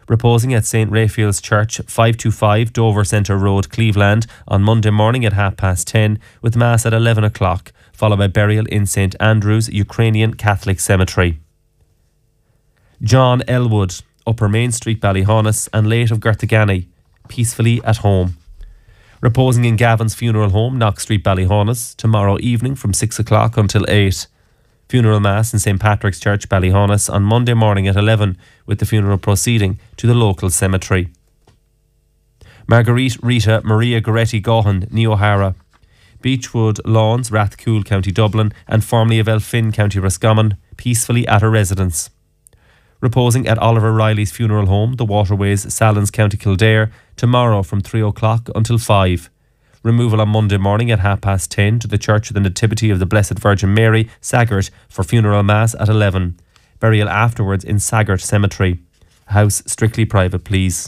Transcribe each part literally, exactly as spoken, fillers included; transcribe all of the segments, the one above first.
Reposing at Saint Raphael's Church, five twenty-five Dover Centre Road, Cleveland, on Monday morning at half past ten, with Mass at eleven o'clock, followed by burial in Saint Andrew's Ukrainian Catholic Cemetery. John Elwood, Upper Main Street, Ballyhonus, and late of Gertagany, peacefully at home. Reposing in Gavin's Funeral Home, Knox Street, Ballyhonus, tomorrow evening from six o'clock until eight. Funeral Mass in Saint Patrick's Church, Ballyhonus, on Monday morning at eleven, with the funeral proceeding to the local cemetery. Marguerite Rita Maria Goretti Gohan, Ní O'Hara, Beechwood Lawns, Rathcoole, County Dublin, and formerly of Elphin, County Roscommon, peacefully at her residence. Reposing at Oliver Riley's Funeral Home, The Waterways, Sallins, County Kildare, tomorrow from three o'clock until five. Removal on Monday morning at half past ten to the Church of the Nativity of the Blessed Virgin Mary, Saggart, for funeral mass at eleven. Burial afterwards in Saggart Cemetery. House strictly private, please.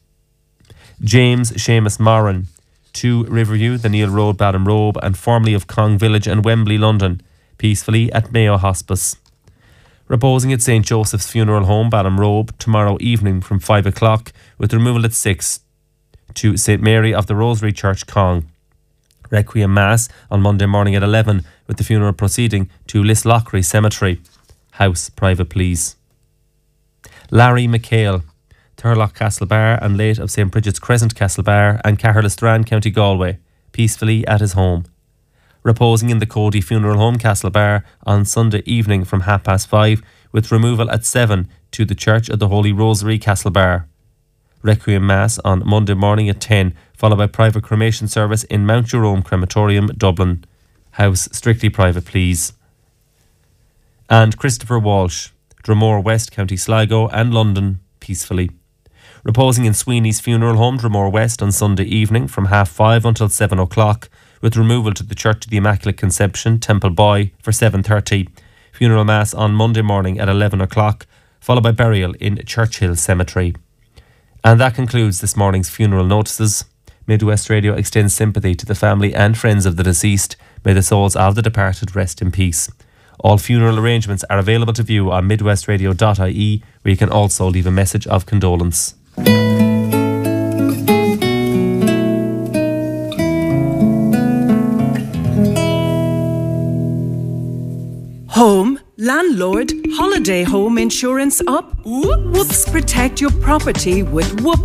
James Seamus Moran, two Riverview, the Neil Road, Ballinrobe, and formerly of Cong Village and Wembley, London, peacefully at Mayo Hospice. Reposing at Saint Joseph's Funeral Home, Ballinrobe, tomorrow evening from five o'clock, with removal at six to Saint Mary of the Rosary Church, Cong. Requiem Mass on Monday morning at eleven, with the funeral proceeding to Lislochry Cemetery. House private, please. Larry McHale, Turlock, Castlebar, and late of Saint Bridget's Crescent, Castlebar, and Caherlistrand, County Galway, peacefully at his home. Reposing in the Cody Funeral Home, Castlebar, on Sunday evening from half past five, with removal at seven to the Church of the Holy Rosary, Castlebar. Requiem Mass on Monday morning at ten, followed by private cremation service in Mount Jerome Crematorium, Dublin. House strictly private, please. And Christopher Walsh, Dromore West, County Sligo, and London, peacefully. Reposing in Sweeney's Funeral Home, Dromore West, on Sunday evening from half five until seven o'clock, with removal to the Church of the Immaculate Conception, Temple Boy, for seven thirty. Funeral Mass on Monday morning at eleven o'clock, followed by burial in Churchill Cemetery. And that concludes this morning's funeral notices. Midwest Radio extends sympathy to the family and friends of the deceased. May the souls of the departed rest in peace. All funeral arrangements are available to view on midwestradio dot I E, where you can also leave a message of condolence. Home, landlord, holiday home insurance up? Whoops, protect your property with Whoops.